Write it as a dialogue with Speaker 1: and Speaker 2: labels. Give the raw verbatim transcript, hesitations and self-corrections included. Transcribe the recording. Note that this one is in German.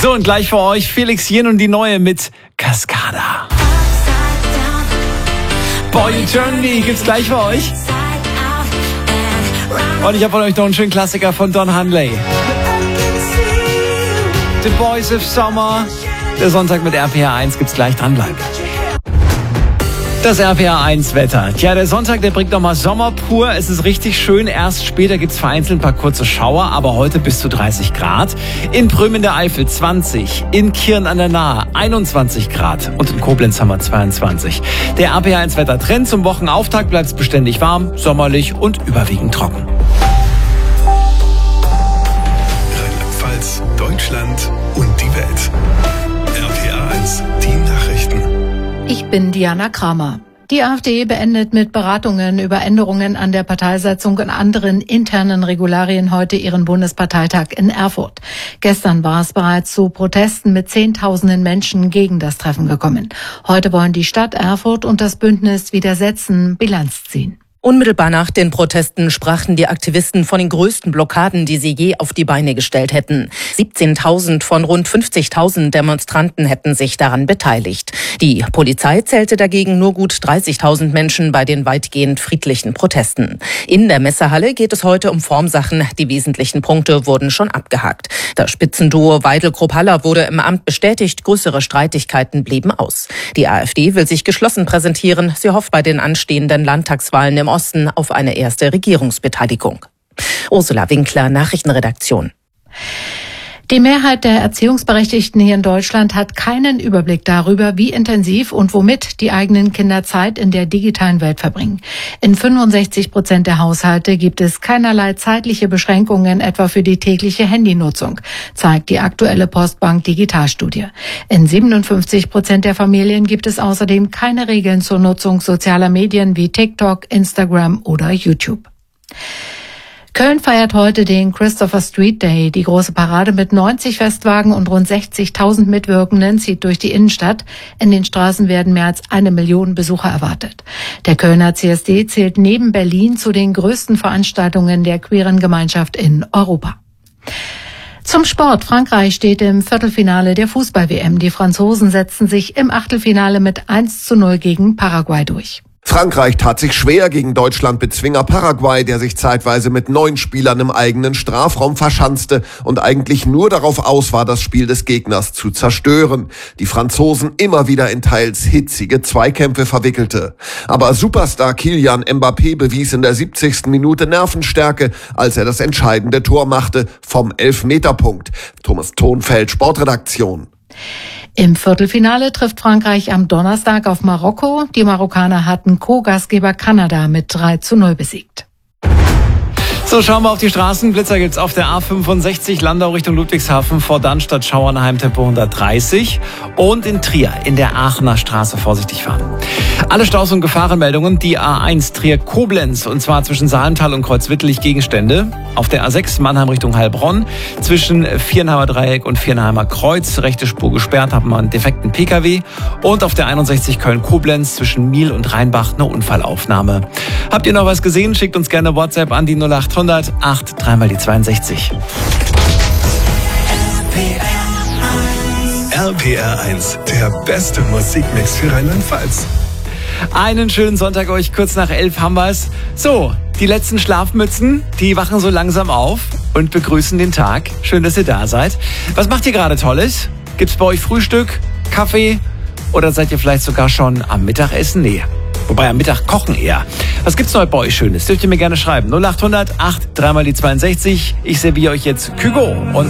Speaker 1: So, und gleich für euch Felix Jen und die Neue mit Cascada. Boy, You Turn Me gibt's gleich für euch. Und ich habe von euch noch einen schönen Klassiker von Don Henley. The Boys of Summer. Der Sonntag mit R P R eins gibt's gleich, dranbleiben. Das R P R eins Wetter. Tja, der Sonntag, der bringt nochmal Sommer pur. Es ist richtig schön. Erst später gibt's vereinzelt ein paar kurze Schauer, aber heute bis zu dreißig Grad. In Prüm in der Eifel zwanzig, in Kirn an der Nahe einundzwanzig Grad und in Koblenz haben wir zweiundzwanzig. Der R P R eins Wettertrend zum Wochenauftakt bleibt es beständig warm, sommerlich und überwiegend trocken.
Speaker 2: Rheinland-Pfalz, Deutschland und die Welt. R P R eins, die Nachrichten.
Speaker 3: Ich bin Diana Kramer. Die AfD beendet mit Beratungen über Änderungen an der Parteisatzung und anderen internen Regularien heute ihren Bundesparteitag in Erfurt. Gestern war es bereits zu Protesten mit Zehntausenden Menschen gegen das Treffen gekommen. Heute wollen die Stadt Erfurt und das Bündnis Widersetzen Bilanz ziehen.
Speaker 4: Unmittelbar nach den Protesten sprachen die Aktivisten von den größten Blockaden, die sie je auf die Beine gestellt hätten. siebzehntausend von rund fünfzigtausend Demonstranten hätten sich daran beteiligt. Die Polizei zählte dagegen nur gut dreißigtausend Menschen bei den weitgehend friedlichen Protesten. In der Messehalle geht es heute um Formsachen. Die wesentlichen Punkte wurden schon abgehakt. Das Spitzenduo Weidel-Kruppalla wurde im Amt bestätigt. Größere Streitigkeiten blieben aus. Die AfD will sich geschlossen präsentieren. Sie hofft bei den anstehenden Landtagswahlen im Osten auf eine erste Regierungsbeteiligung. Ursula Winkler, Nachrichtenredaktion.
Speaker 3: Die Mehrheit der Erziehungsberechtigten hier in Deutschland hat keinen Überblick darüber, wie intensiv und womit die eigenen Kinder Zeit in der digitalen Welt verbringen. In fünfundsechzig Prozent der Haushalte gibt es keinerlei zeitliche Beschränkungen, etwa für die tägliche Handynutzung, zeigt die aktuelle Postbank Digitalstudie. In siebenundfünfzig Prozent der Familien gibt es außerdem keine Regeln zur Nutzung sozialer Medien wie TikTok, Instagram oder YouTube. Köln feiert heute den Christopher Street Day. Die große Parade mit neunzig Festwagen und rund sechzigtausend Mitwirkenden zieht durch die Innenstadt. In den Straßen werden mehr als eine Million Besucher erwartet. Der Kölner C S D zählt neben Berlin zu den größten Veranstaltungen der queeren Gemeinschaft in Europa. Zum Sport. Frankreich steht im Viertelfinale der Fußball-W M. Die Franzosen setzten sich im Achtelfinale mit eins zu null gegen Paraguay durch.
Speaker 5: Frankreich tat sich schwer gegen Deutschland-Bezwinger Paraguay, der sich zeitweise mit neun Spielern im eigenen Strafraum verschanzte und eigentlich nur darauf aus war, das Spiel des Gegners zu zerstören. Die Franzosen immer wieder in teils hitzige Zweikämpfe verwickelte. Aber Superstar Kylian Mbappé bewies in der siebzigsten Minute Nervenstärke, als er das entscheidende Tor machte vom Elfmeterpunkt. Thomas Thonfeld, Sportredaktion.
Speaker 3: Im Viertelfinale trifft Frankreich am Donnerstag auf Marokko. Die Marokkaner hatten Co-Gastgeber Kanada mit drei zu null besiegt.
Speaker 1: So, schauen wir auf die Straßen. Blitzer gibt's auf der A fünfundsechzig, Landau Richtung Ludwigshafen, vor Darmstadt, Schauernheim, Tempo hundertdreißig. Und in Trier, in der Aachener Straße, vorsichtig fahren. Alle Staus- und Gefahrenmeldungen, die A eins Trier-Koblenz, und zwar zwischen Salental und Kreuzwittelich Gegenstände. Auf der A sechs Mannheim Richtung Heilbronn, zwischen Vierenheimer Dreieck und Vierenheimer Kreuz, rechte Spur gesperrt, haben wir einen defekten P K W. Und auf der einundsechzig Köln-Koblenz, zwischen Miel und Rheinbach, eine Unfallaufnahme. Habt ihr noch was gesehen? Schickt uns gerne WhatsApp an die null acht hundert acht dreimal die zweiundsechzig.
Speaker 2: R P R eins, der beste Musikmix für Rheinland-Pfalz.
Speaker 1: Einen schönen Sonntag euch, kurz nach elf haben wir es. So, die letzten Schlafmützen, die wachen so langsam auf und begrüßen den Tag. Schön, dass ihr da seid. Was macht ihr gerade Tolles? Gibt's bei euch Frühstück, Kaffee oder seid ihr vielleicht sogar schon am Mittagessen? Nee. Wobei am Mittag kochen eher. Was gibt's heute bei euch Schönes? Dürft ihr mir gerne schreiben. null acht hundert acht dreimal die zweiundsechzig. Ich serviere euch jetzt Kygo und